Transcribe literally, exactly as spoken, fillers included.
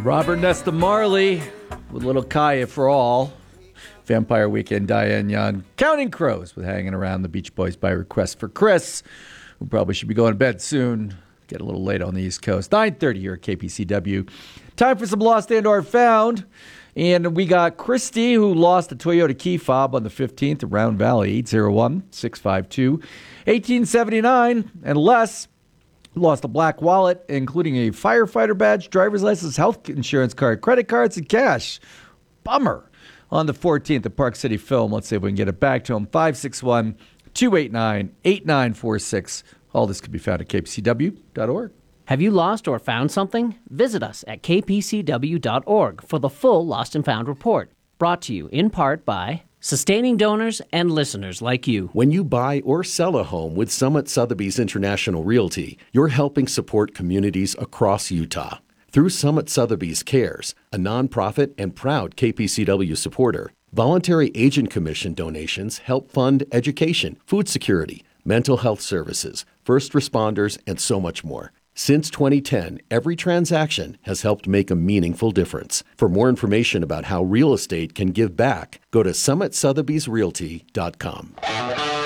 Robert Nesta Marley with Little Kaya for All. Vampire Weekend, Diane Young. Counting Crows with Hanging Around. The Beach Boys by request for Chris, who probably should be going to bed soon. Get a little late on the East Coast. nine thirty here at K P C W. Time for some Lost and or Found. And we got Christy, who lost a Toyota key fob on the fifteenth at Round Valley. eight oh one, six five two, one eight seven nine. And Les lost a black wallet, including a firefighter badge, driver's license, health insurance card, credit cards, and cash. Bummer. On the fourteenth at Park City Film. Let's see if we can get it back to him. five six one, two eight nine, eight nine four six. All this can be found at k p c w dot org. Have you lost or found something? Visit us at k p c w dot org for the full Lost and Found report. Brought to you in part by sustaining donors and listeners like you. When you buy or sell a home with Summit Sotheby's International Realty, you're helping support communities across Utah. Through Summit Sotheby's Cares, a nonprofit and proud K P C W supporter, voluntary agent commission donations help fund education, food security, mental health services, first responders, and so much more. Since twenty ten, every transaction has helped make a meaningful difference. For more information about how real estate can give back, go to summit sotheby's realty dot com.